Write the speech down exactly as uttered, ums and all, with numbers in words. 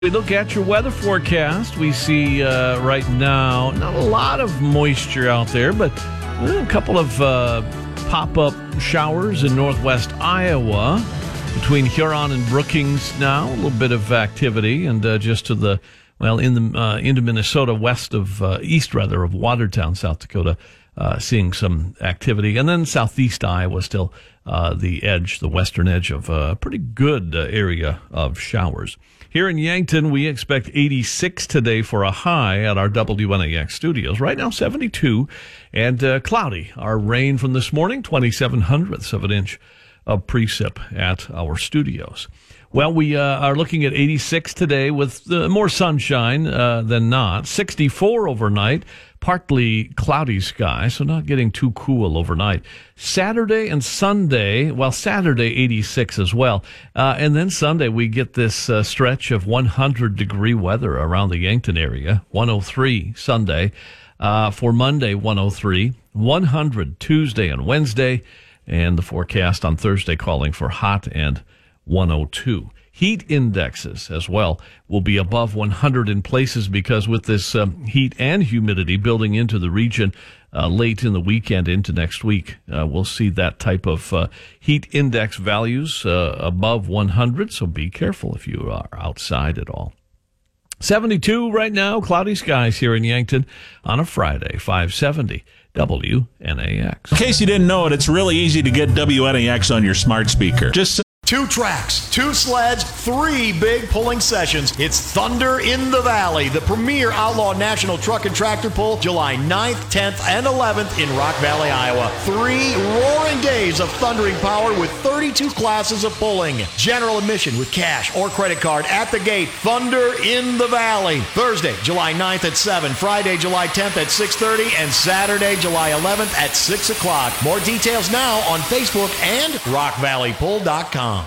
We look at your weather forecast. We see uh, right now not a lot of moisture out there, but a couple of uh, pop-up showers in northwest Iowa between Huron and Brookings now. A little bit of activity, and uh, just to the, well, in the uh, into Minnesota, west of, uh, east rather, of Watertown, South Dakota, uh, seeing some activity. And then southeast Iowa still uh, the edge, the western edge of a pretty good uh, area of showers. Here in Yankton, we expect eighty-six today for a high at our W N A X studios. Right now, seventy-two, and uh, cloudy. Our rain from this morning, twenty-seven hundredths of an inch of precip at our studios. Well, we uh, are looking at eighty-six today with uh, more sunshine uh, than not. sixty-four overnight, partly cloudy sky, so not getting too cool overnight. Saturday and Sunday, well, Saturday eighty-six as well. Uh, and then Sunday we get this uh, stretch of one hundred degree weather around the Yankton area. one oh three Sunday. Uh, for Monday, one oh three. one hundred Tuesday and Wednesday. And the forecast on Thursday calling for hot and one oh two. Heat indexes as well will be above one hundred in places because with this um, heat and humidity building into the region uh, late in the weekend into next week, uh, we'll see that type of uh, heat index values uh, above one hundred. So be careful if you are outside at all. seventy-two right now, cloudy skies here in Yankton on a Friday, five seventy. W N A X. In case you didn't know it, it's really easy to get W N A X on your smart speaker. Just Two tracks, two sleds, three big pulling sessions. It's Thunder in the Valley, the premier outlaw national truck and tractor pull, July ninth, tenth, and eleventh in Rock Valley, Iowa. Three roaring days of thundering power with thirty-two classes of pulling. General admission with cash or credit card at the gate. Thunder in the Valley. Thursday, July ninth at seven, Friday, July tenth at six thirty, and Saturday, July eleventh at six o'clock. More details now on Facebook and rock valley pull dot com.